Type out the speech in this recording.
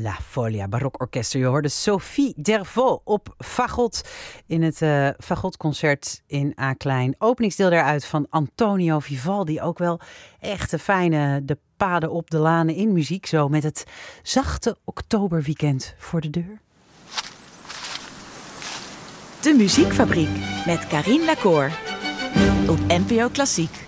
La Folia Barokorkest. Je hoorde Sophie Dervaux op fagot in het fagotconcert in A-klein. Openingsdeel daaruit van Antonio Vivaldi. Ook wel echt een fijne de paden op de lanen in muziek. Zo met het zachte oktoberweekend voor de deur. De Muziekfabriek met Carien Lacour op NPO Klassiek.